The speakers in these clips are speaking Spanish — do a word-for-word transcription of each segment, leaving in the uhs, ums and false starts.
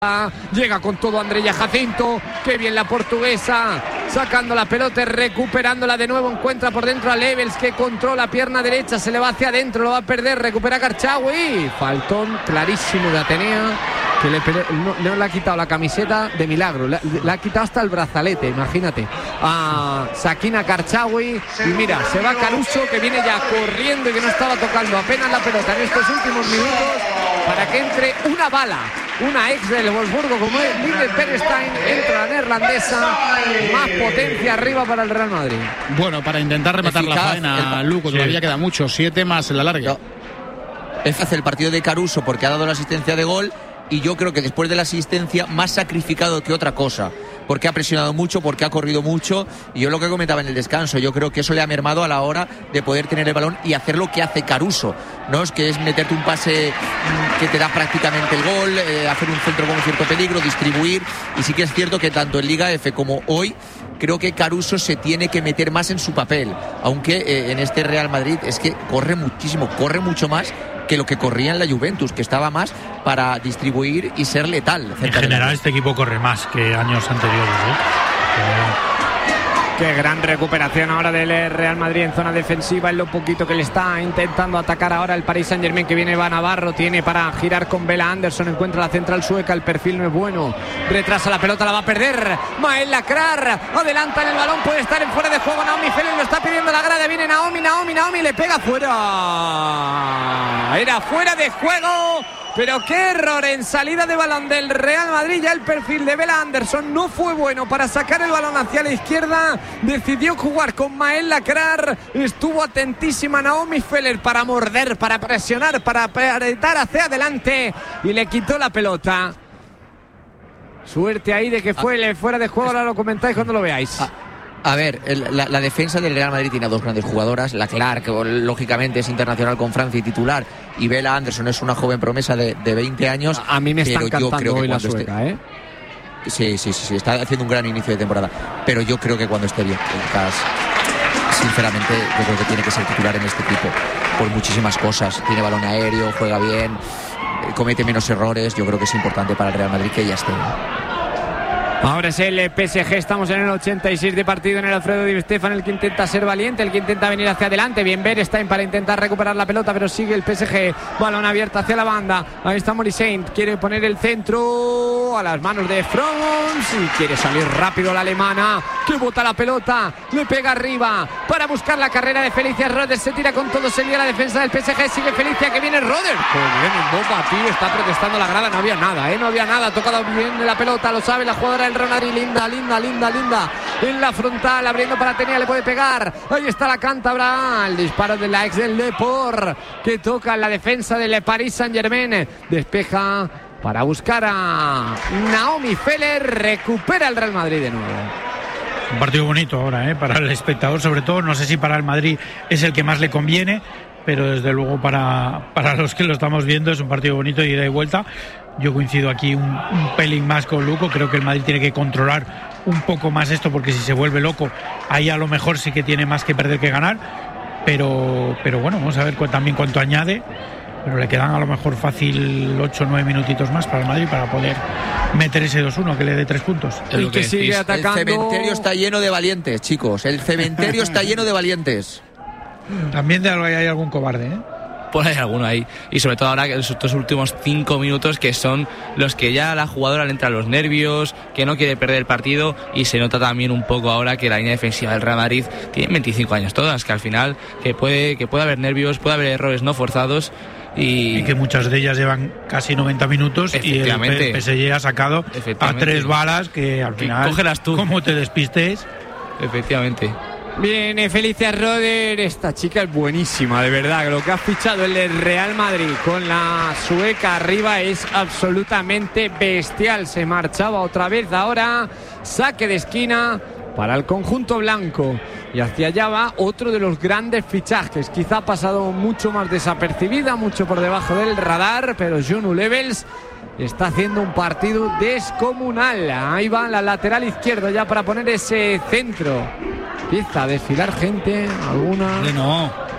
Llega con todo Andrea Jacinto, qué bien la portuguesa, sacando la pelota, recuperándola de nuevo, encuentra por dentro a Levels, que controla pierna derecha, se le va hacia adentro, lo va a perder, recupera Karchaoui, faltón clarísimo de Atenea, que le, no, no le ha quitado la camiseta de milagro, le, le ha quitado hasta el brazalete, imagínate, a Sakina Karchaoui, y mira, se va Caruso, que viene ya corriendo y que no estaba tocando apenas la pelota en estos últimos minutos, para que entre una bala. Una ex del Wolfsburgo como es Linde Perestein, entra la neerlandesa, más potencia arriba para el Real Madrid. Bueno, para intentar rematar eficaz, la faena, el... Luco, sí. Todavía queda mucho, siete más en la larga. Es hace el partido de Caruso porque ha dado la asistencia de gol y yo creo que después de la asistencia más sacrificado que otra cosa. Porque ha presionado mucho, porque ha corrido mucho, y yo lo que comentaba en el descanso, yo creo que eso le ha mermado a la hora de poder tener el balón y hacer lo que hace Caruso, ¿no? Es que es meterte un pase que te da prácticamente el gol, eh, hacer un centro con cierto peligro, distribuir, y sí que es cierto que tanto en Liga F como hoy creo que Caruso se tiene que meter más en su papel, aunque eh, en este Real Madrid es que corre muchísimo, corre mucho más que lo que corría en la Juventus, que estaba más para distribuir y ser letal. En general este equipo corre más que años anteriores, ¿eh? Qué gran recuperación ahora del Real Madrid en zona defensiva, en lo poquito que le está intentando atacar ahora el Paris Saint-Germain, que viene va Navarro, tiene para girar con Bella Anderson, encuentra la central sueca, el perfil no es bueno, retrasa la pelota, la va a perder Mael Lacrar, adelanta en el balón, puede estar en fuera de juego, Naomi Feller lo está pidiendo la grada, viene Naomi, Naomi, Naomi, le pega fuera, era fuera de juego. Pero qué error en salida de balón del Real Madrid. Ya el perfil de Bella Anderson no fue bueno para sacar el balón hacia la izquierda. Decidió jugar con Mael Lacrar. Estuvo atentísima Naomi Feller para morder, para presionar, para apretar hacia adelante. Y le quitó la pelota. Suerte ahí de que fue ah, fuera de juego. Ahora lo comentáis cuando lo veáis. Ah. A ver, la, la defensa del Real Madrid tiene a dos grandes jugadoras. Lacrar, que lógicamente es internacional con Francia y titular, y Bella Anderson es una joven promesa de, de veinte años. A mí me está encantando hoy la sueca, ¿eh? Sí, sí, sí, sí, está haciendo un gran inicio de temporada. Pero yo creo que cuando esté bien, sinceramente, yo creo que tiene que ser titular en este equipo por muchísimas cosas. Tiene balón aéreo, juega bien, comete menos errores. Yo creo que es importante para el Real Madrid que ella esté. Ahora es el P S G, estamos en el ochenta y seis de partido en el Alfredo Di Stéfano, el que intenta ser valiente, el que intenta venir hacia adelante, bien Berestein para intentar recuperar la pelota, pero sigue el P S G, balón abierto hacia la banda, ahí está Morissaint, quiere poner el centro a las manos de Frons y quiere salir rápido la alemana, que bota la pelota, le pega arriba para buscar la carrera de Felicia Roders, se tira con todo, se lía la defensa del P S G, sigue Felicia, que viene Roders, pues bien en bomba, tío, está protestando la grada, no había nada, eh, no había nada, ha tocado bien la pelota, lo sabe la jugadora del Real Madrid, linda, linda, linda, linda, en la frontal, abriendo para Atenea, le puede pegar, ahí está la cántabra, el disparo de la ex del Depor, que toca en la defensa del Paris Saint-Germain, despeja para buscar a Naomi Feller, recupera el Real Madrid de nuevo. Un partido bonito ahora, ¿eh? Para el espectador, sobre todo, no sé si para el Madrid es el que más le conviene, pero desde luego para, para los que lo estamos viendo es un partido bonito de ida y vuelta. Yo coincido aquí un, un pelín más con Luco, creo que el Madrid tiene que controlar un poco más esto, porque si se vuelve loco, ahí a lo mejor sí que tiene más que perder que ganar, pero, pero bueno, vamos a ver cu- también cuánto añade, pero le quedan a lo mejor fácil ocho o nueve minutitos más para el Madrid para poder meter ese dos uno que le dé tres puntos. El que sigue atacando. El cementerio está lleno de valientes, chicos, el cementerio está lleno de valientes. También de algo hay algún cobarde, ¿eh? Pues hay alguno ahí, y sobre todo ahora que estos últimos cinco minutos, que son los que ya a la jugadora le entran los nervios, que no quiere perder el partido, y se nota también un poco ahora que la línea defensiva del Real Madrid tiene veinticinco años todas, que al final que puede, que puede haber nervios, puede haber errores no forzados, y, y que muchas de ellas llevan casi noventa minutos y el P S G ha sacado a tres balas que al final, cógelas tú, como te despistes. Efectivamente. Viene Felicia Roder, esta chica es buenísima, de verdad, lo que ha fichado el Real Madrid con la sueca arriba es absolutamente bestial, se marchaba otra vez, ahora saque de esquina para el conjunto blanco y hacia allá va otro de los grandes fichajes, quizá ha pasado mucho más desapercibida, mucho por debajo del radar, pero Jonu Levels está haciendo un partido descomunal, ahí va la lateral izquierdo ya para poner ese centro. Empieza a desfilar gente, alguna. No,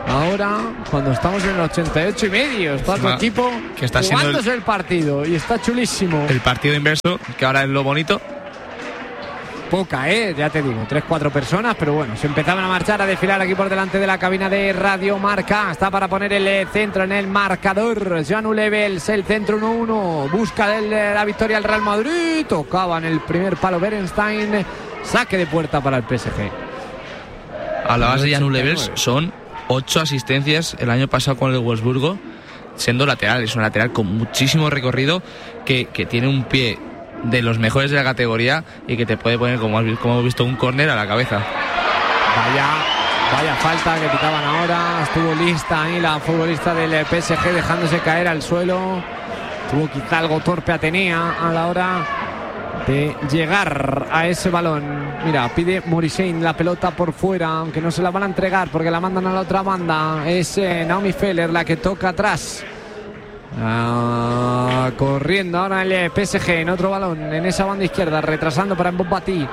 ahora cuando estamos en el ochenta y ocho y medio. Está tu equipo que está jugándose el, el partido y está chulísimo. El partido inverso, que ahora es lo bonito. Poca, eh, ya te digo, tres, cuatro personas, pero bueno, se empezaban a marchar, a desfilar aquí por delante de la cabina de Radio Marca. Está para poner el centro en el marcador. Janu Levels, el centro uno uno, busca el, la victoria al Real Madrid. Tocaba en el primer palo Berenstein. Saque de puerta para el P S G. A la base de Janu Levels son ocho asistencias el año pasado con el Wolfsburgo, siendo lateral. Es un lateral con muchísimo recorrido, que, que tiene un pie de los mejores de la categoría y que te puede poner, como, como hemos visto, un córner a la cabeza. Vaya, vaya falta que pitaban ahora. Estuvo lista ahí la futbolista del P S G, dejándose caer al suelo. Tuvo quizá algo torpe Atenea a la hora de llegar a ese balón. Mira, pide Morissein la pelota por fuera, aunque no se la van a entregar porque la mandan a la otra banda. Es eh, Naomi Feller la que toca atrás. Ah, corriendo ahora el P S G en otro balón en esa banda izquierda, retrasando para Mbopati.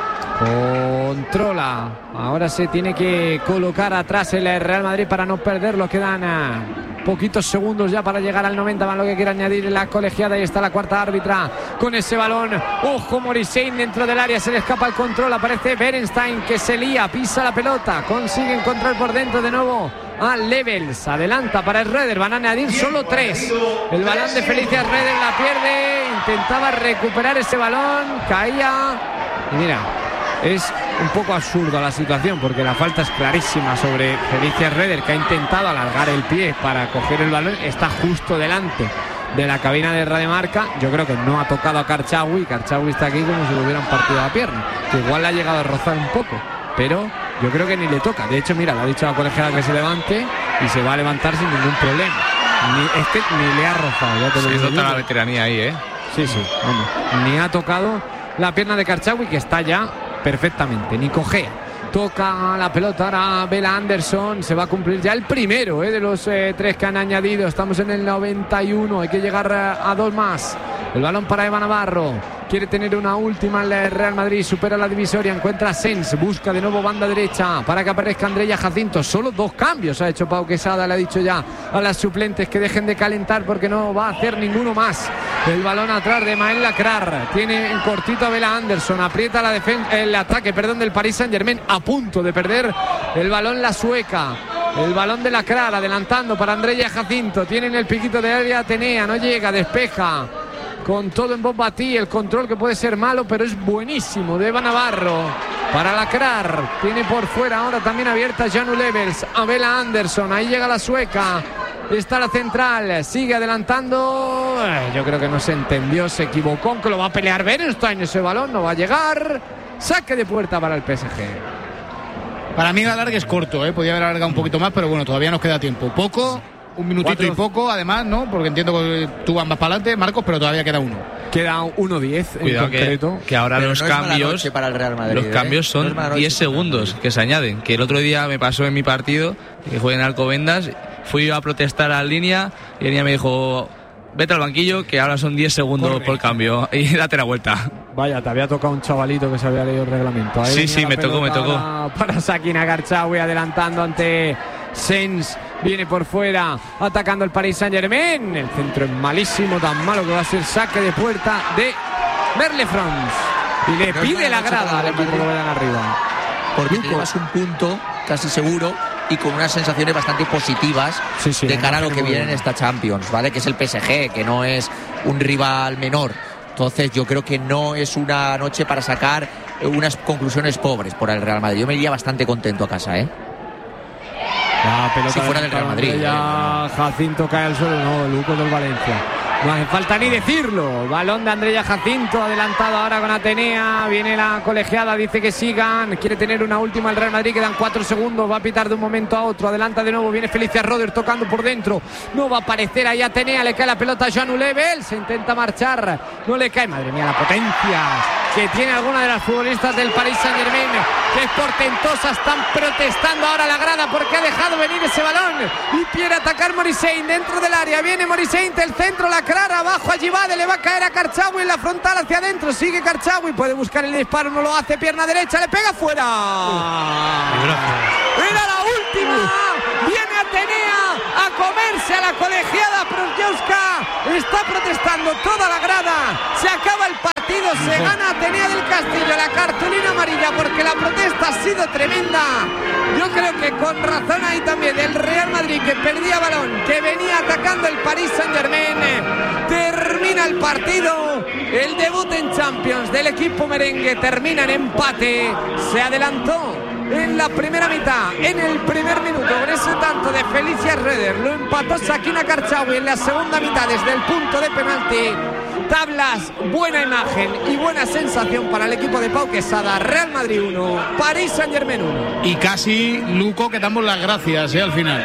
Controla, ahora se tiene que colocar atrás el Real Madrid para no perderlo. Quedan ah, poquitos segundos ya para llegar al noventa, más lo que quiere añadir la colegiada. Y está la cuarta árbitra con ese balón. Ojo, Morissein dentro del área, se le escapa el control, aparece Berenstein que se lía, pisa la pelota, consigue encontrar por dentro de nuevo a Levels, adelanta para Schroeder, van a añadir solo tres. El balón de Felicia Schroeder la pierde, intentaba recuperar ese balón, caía y mira, es un poco absurda la situación porque la falta es clarísima sobre Felicia Schroeder, que ha intentado alargar el pie para coger el balón, está justo delante de la cabina de Radio Marca. Yo creo que no ha tocado a Karchaoui, Karchaoui está aquí como si le hubieran partido la pierna, que igual le ha llegado a rozar un poco, pero yo creo que ni le toca. De hecho, mira, le ha dicho a la colegiada que se levante y se va a levantar sin ningún problema. Ni, este ni le ha rozado, ya te lo digo. Se nota la veteranía ahí, ¿eh? Sí, sí, vamos. Ni ha tocado la pierna de Karchaoui, que está ya perfectamente, ni cojea. Toca la pelota ahora Bella Anderson. Se va a cumplir ya el primero eh, de los eh, tres que han añadido. Estamos en el noventa y uno. Hay que llegar a, a dos más. El balón para Eva Navarro. Quiere tener una última el Real Madrid. Supera la divisoria. Encuentra a Sens. Busca de nuevo banda derecha para que aparezca Andrea Jacinto. Solo dos cambios ha hecho Pau Quesada. Le ha dicho ya a las suplentes que dejen de calentar porque no va a hacer ninguno más. El balón atrás de Mael Lacrar. Tiene en cortito a Bella Anderson. Aprieta la defensa, el ataque perdón, del Paris Saint-Germain. A punto de perder el balón la sueca. El balón de Lacrar adelantando para Andrea Jacinto. Tienen el piquito de área Atenea. No llega, despeja. Con todo en Bonbatí, el control que puede ser malo, pero es buenísimo de Eva Navarro para Lacrar. Tiene por fuera ahora también abierta Janu Levels, a Bella Anderson. Ahí llega la sueca. Está la central, sigue adelantando. Yo creo que no se entendió, se equivocó, aunque lo va a pelear Berenstein. Ese balón no va a llegar. Saque de puerta para el P S G. Para mí el alargue es corto, ¿eh? Podría haber alargado un poquito más, pero bueno, todavía nos queda tiempo. Poco. Un minutito Cuatro. y poco, además, ¿no? Porque entiendo que tú vas más para adelante, Marcos, pero todavía queda uno. Queda uno diez en concreto. Que, que ahora pero los no cambios para el Real Madrid, los ¿eh? cambios son no diez segundos que se añaden. Que el otro día me pasó en mi partido, que jugué en Alcobendas, fui a protestar a la línea y el niño me dijo: vete al banquillo, que ahora son diez segundos Corre. por cambio y date la vuelta. Vaya, te había tocado un chavalito que se había leído el reglamento. Ahí sí, sí, me tocó, me tocó. Para Sakina Karchaoui adelantando ante Sens. Viene por fuera, atacando el Paris Saint-Germain. El centro es malísimo, tan malo que va a ser saque de puerta de Merle France. Y le pide la grada al equipo que vayan arriba. Porque te llevas un punto casi seguro y con unas sensaciones bastante positivas sí, sí, de cara a lo que viene en esta Champions, ¿vale? Que es el P S G, que no es un rival menor. Entonces yo creo que no es una noche para sacar unas conclusiones pobres por el Real Madrid. Yo me iría bastante contento a casa, ¿eh? La pelota si fuera del Real Madrid. Ya Jacinto cae al suelo, no, Luco del Valencia. No hace falta ni decirlo. Balón de Andrea Jacinto, adelantado ahora con Atenea. Viene la colegiada, dice que sigan. Quiere tener una última el Real Madrid, quedan cuatro segundos. Va a pitar de un momento a otro. Adelanta de nuevo, viene Felicia Schroeder tocando por dentro. No va a aparecer ahí Atenea, le cae la pelota a Janu Levels. Se intenta marchar, no le cae. Madre mía, la potencia que tiene alguna de las futbolistas del Paris Saint-Germain, que es portentosa. Están protestando ahora la grada porque ha dejado venir ese balón y quiere atacar Morissein dentro del área. Viene Morissein del centro, la clara abajo, allí va, le va a caer a Karchaoui en la frontal hacia adentro. Sigue Karchaoui, puede buscar el disparo, no lo hace, pierna derecha, le pega fuera. Era la última. Viene venía a comerse a la colegiada Pruszkowska. Está protestando toda la grada. Se acaba el partido, se gana Atenea del Castillo la cartulina amarilla porque la protesta ha sido tremenda. Yo creo que con razón ahí también del Real Madrid, que perdía balón, que venía atacando el Paris Saint-Germain. Termina el partido, el debut en Champions del equipo merengue termina en empate. Se adelantó en la primera mitad, en el primer minuto, con ese tanto de Felicia Schroeder. Lo empató Sakina Karchaoui en la segunda mitad desde el punto de penalti. Tablas, buena imagen y buena sensación para el equipo de Pau Quesada. Real Madrid uno, Paris Saint-Germain uno. Y casi, Luco, que damos las gracias, ¿eh? Al final.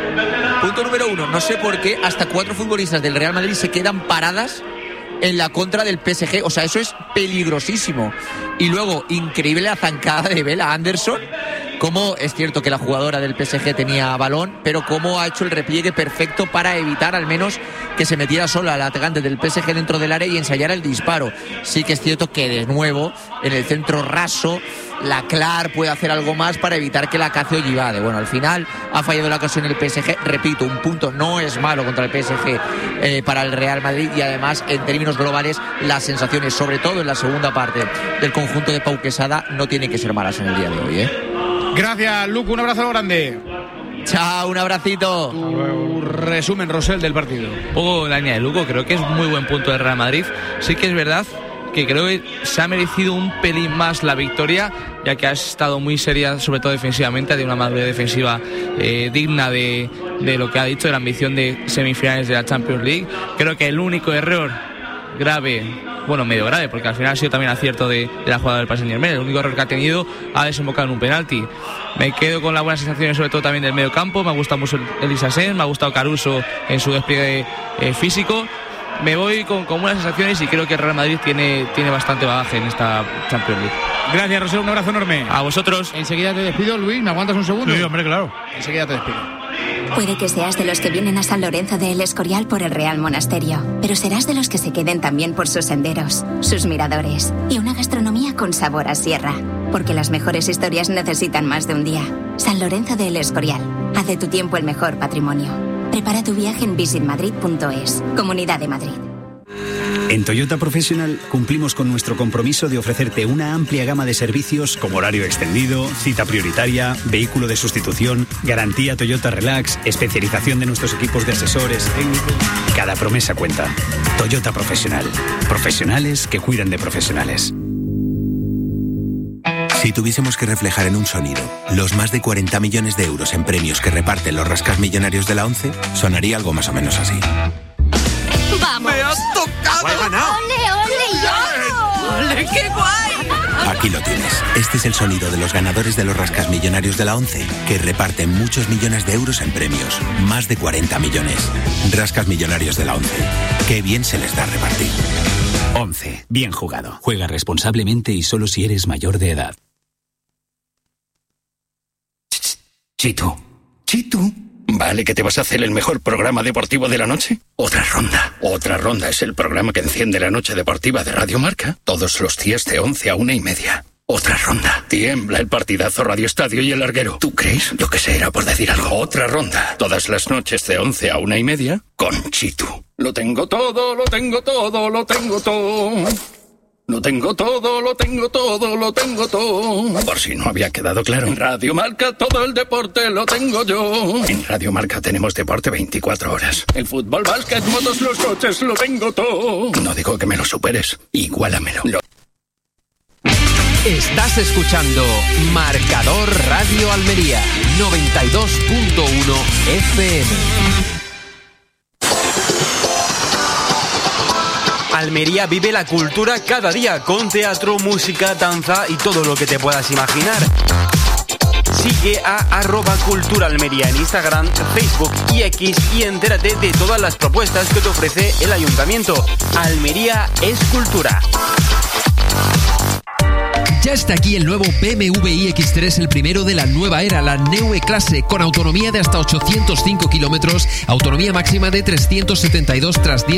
Punto número uno, no sé por qué hasta cuatro futbolistas del Real Madrid se quedan paradas en la contra del P S G, o sea, eso es peligrosísimo. Y luego, increíble la zancada de Bella Anderson, como es cierto que la jugadora del P S G tenía balón, pero cómo ha hecho el repliegue perfecto para evitar al menos que se metiera sola la atacante del P S G dentro del área y ensayara el disparo. Sí que es cierto que de nuevo, en el centro raso, la Clar puede hacer algo más para evitar que la cace Ollivade. Bueno, al final ha fallado la ocasión el P S G. Repito, un punto no es malo contra el P S G eh, para el Real Madrid, y además en términos globales las sensaciones, sobre todo en la segunda parte del conjunto de Pau Quesada, no tienen que ser malas en el día de hoy, ¿eh? Gracias, Luco, un abrazo grande. Chao, un abracito. Tu resumen, Rosell, del partido. Un poco la línea de Luco, creo que es muy buen punto del Real Madrid. Sí que es verdad que creo que se ha merecido un pelín más la victoria, ya que ha estado muy seria, sobre todo defensivamente, de una madurez defensiva eh, digna de, de lo que ha dicho, de la ambición de semifinales de la Champions League. Creo que el único error grave, bueno, medio grave, porque al final ha sido también acierto de, de la jugada del Paris Saint-Germain, el único error que ha tenido ha desembocado en un penalti. Me quedo con las buenas sensaciones, sobre todo también del medio campo. Me ha gustado mucho Elisa Sen, me ha gustado Caruso en su despliegue eh, físico. Me voy con, con buenas sensaciones y creo que el Real Madrid tiene, tiene bastante bagaje en esta Champions League. Gracias, Rosell, un abrazo enorme. A vosotros. Enseguida te despido, Luis, ¿me aguantas un segundo? Sí, hombre, claro. Enseguida te despido. Puede que seas de los que vienen a San Lorenzo de El Escorial por el Real Monasterio, pero serás de los que se queden también por sus senderos, sus miradores y una gastronomía con sabor a sierra, porque las mejores historias necesitan más de un día. San Lorenzo de El Escorial, haz de tu tiempo el mejor patrimonio. Prepara tu viaje en visit madrid punto es, Comunidad de Madrid. En Toyota Professional cumplimos con nuestro compromiso de ofrecerte una amplia gama de servicios como horario extendido, cita prioritaria, vehículo de sustitución, garantía Toyota Relax, especialización de nuestros equipos de asesores técnicos. Cada promesa cuenta. Toyota Professional. Profesionales que cuidan de profesionales. Si tuviésemos que reflejar en un sonido los más de cuarenta millones de euros en premios que reparten los rascasmillonarios de la ONCE, sonaría algo más o menos así. ¡Vamos! ¡Me has tocado! ¡He ganado! ¡Ole, ole, yo! ¡Ole, qué guay! Aquí lo tienes. Este es el sonido de los ganadores de los rascasmillonarios de la ONCE, que reparten muchos millones de euros en premios. Más de cuarenta millones. Rascasmillonarios de la ONCE. ¡Qué bien se les da repartir! ONCE. Bien jugado. Juega responsablemente y solo si eres mayor de edad. Chitu. Chitu. ¿Vale que te vas a hacer el mejor programa deportivo de la noche? Otra ronda. Otra ronda es el programa que enciende la noche deportiva de Radio Marca todos los días de once a una y media. Otra ronda. Tiembla el partidazo Radio Estadio y el larguero. ¿Tú crees? Yo que sé, era por decir algo. Otra ronda. Todas las noches de once a una y media con Chitu. Lo tengo todo, lo tengo todo, lo tengo todo. Lo tengo todo, lo tengo todo, lo tengo todo. Por si no había quedado claro. En Radio Marca todo el deporte lo tengo yo. En Radio Marca tenemos deporte veinticuatro horas. El fútbol, básquet, motos, los coches, lo tengo todo. No digo que me lo superes, igualamelo. Lo... Estás escuchando Marcador Radio Almería noventa y dos punto uno F M. Almería vive la cultura cada día con teatro, música, danza y todo lo que te puedas imaginar. Sigue a arroba Cultura Almería en Instagram, Facebook y X y entérate de todas las propuestas que te ofrece el Ayuntamiento. Almería es cultura. Ya está aquí el nuevo B M W i X tres, el primero de la nueva era, la Neue Klasse, con autonomía de hasta ochocientos cinco kilómetros, autonomía máxima de trescientos setenta y dos tras diez